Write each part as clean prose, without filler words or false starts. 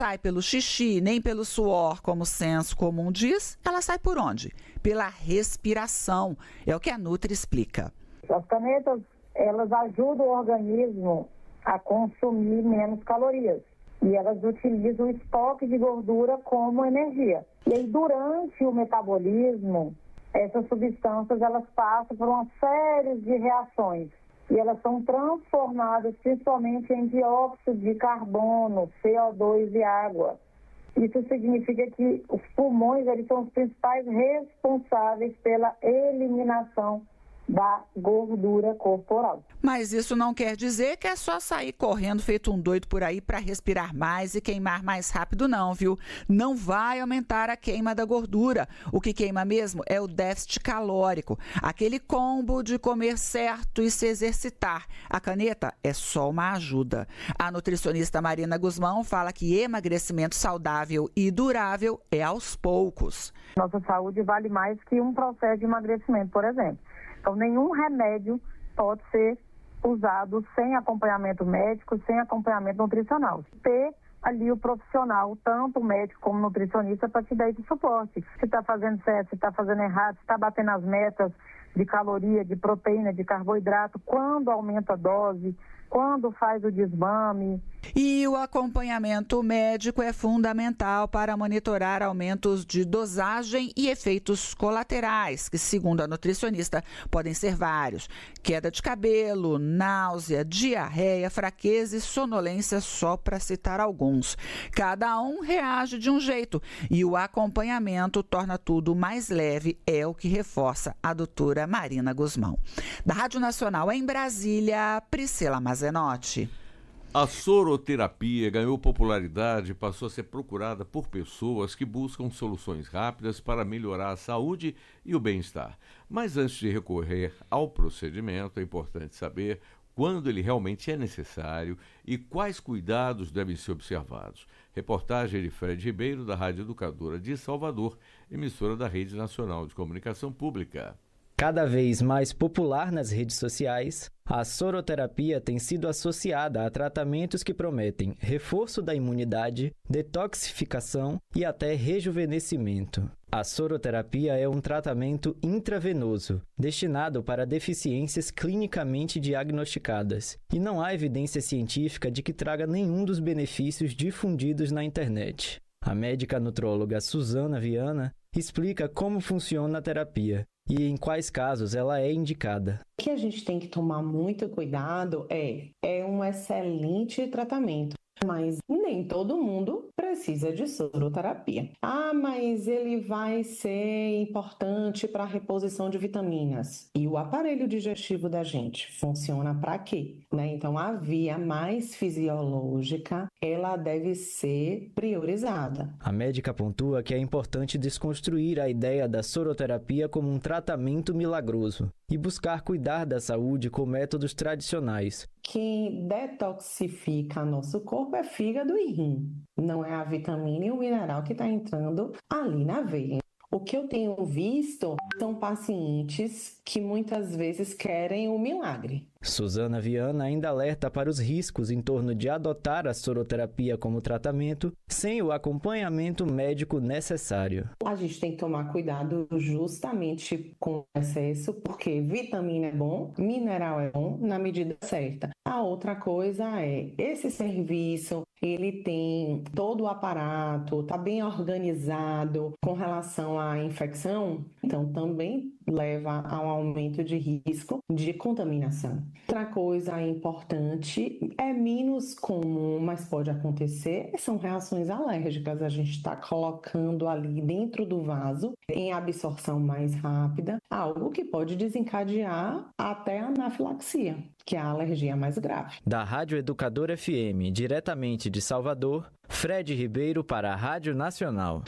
Sai pelo xixi, nem pelo suor, como o senso comum diz, ela sai por onde? Pela respiração, é o que a Nutri explica. As canetas, elas ajudam o organismo a consumir menos calorias e elas utilizam o estoque de gordura como energia. E aí, durante o metabolismo, essas substâncias, elas passam por uma série de reações. E elas são transformadas principalmente em dióxido de carbono, CO2 e água. Isso significa que os pulmões, eles são os principais responsáveis pela eliminação da gordura corporal. Mas isso não quer dizer que é só sair correndo feito um doido por aí para respirar mais e queimar mais rápido não, viu? Não vai aumentar a queima da gordura. O que queima mesmo é o déficit calórico, aquele combo de comer certo e se exercitar. A caneta é só uma ajuda. A nutricionista Marina Guzmão fala que emagrecimento saudável e durável é aos poucos. Nossa saúde vale mais que um processo de emagrecimento, por exemplo. Então, nenhum remédio pode ser usado sem acompanhamento médico, sem acompanhamento nutricional. Ter ali o profissional, tanto o médico como o nutricionista, para te dar esse suporte. Se está fazendo certo, se está fazendo errado, se está batendo as metas de caloria, de proteína, de carboidrato, quando aumenta a dose, quando faz o desmame. E o acompanhamento médico é fundamental para monitorar aumentos de dosagem e efeitos colaterais, que, segundo a nutricionista, podem ser vários. Queda de cabelo, náusea, diarreia, fraqueza e sonolência, só para citar alguns. Cada um reage de um jeito e o acompanhamento torna tudo mais leve, é o que reforça a doutora Marina Guzmão. Da Rádio Nacional em Brasília, Priscila Mazenotti. A soroterapia ganhou popularidade e passou a ser procurada por pessoas que buscam soluções rápidas para melhorar a saúde e o bem-estar. Mas antes de recorrer ao procedimento, é importante saber quando ele realmente é necessário e quais cuidados devem ser observados. Reportagem de Fred Ribeiro, da Rádio Educadora de Salvador, emissora da Rede Nacional de Comunicação Pública. Cada vez mais popular nas redes sociais, a soroterapia tem sido associada a tratamentos que prometem reforço da imunidade, detoxificação e até rejuvenescimento. A soroterapia é um tratamento intravenoso, destinado para deficiências clinicamente diagnosticadas, e não há evidência científica de que traga nenhum dos benefícios difundidos na internet. A médica nutróloga Suzana Viana explica como funciona a terapia e em quais casos ela é indicada. O que a gente tem que tomar muito cuidado é um excelente tratamento, mas nem todo mundo precisa de soroterapia. Mas ele vai ser importante para a reposição de vitaminas. E o aparelho digestivo da gente funciona para quê? Então, a via mais fisiológica, ela deve ser priorizada. A médica pontua que é importante desconstruir a ideia da soroterapia como um tratamento milagroso e buscar cuidar da saúde com métodos tradicionais. Quem detoxifica nosso corpo é fígado e rim. Não é a vitamina e o mineral que está entrando ali na veia. O que eu tenho visto são pacientes que muitas vezes querem o milagre. Suzana Viana ainda alerta para os riscos em torno de adotar a soroterapia como tratamento sem o acompanhamento médico necessário. A gente tem que tomar cuidado justamente com o excesso, porque vitamina é bom, mineral é bom na medida certa. A outra coisa é, esse serviço, ele tem todo o aparato, está bem organizado com relação à infecção, então também leva a um aumento de risco de contaminação. Outra coisa importante, é menos comum, mas pode acontecer, são reações alérgicas. A gente está colocando ali dentro do vaso, em absorção mais rápida, algo que pode desencadear até a anafilaxia, que é a alergia mais grave. Da Rádio Educadora FM, diretamente de Salvador, Fred Ribeiro para a Rádio Nacional.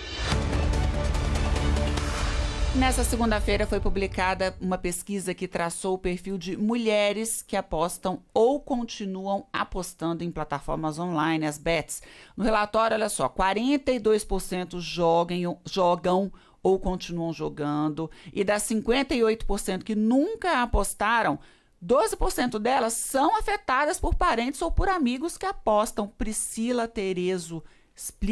Nessa segunda-feira foi publicada uma pesquisa que traçou o perfil de mulheres que apostam ou continuam apostando em plataformas online, as bets. No relatório, olha só, 42% jogam ou continuam jogando, e das 58% que nunca apostaram, 12% delas são afetadas por parentes ou por amigos que apostam. Priscila Terezo, explica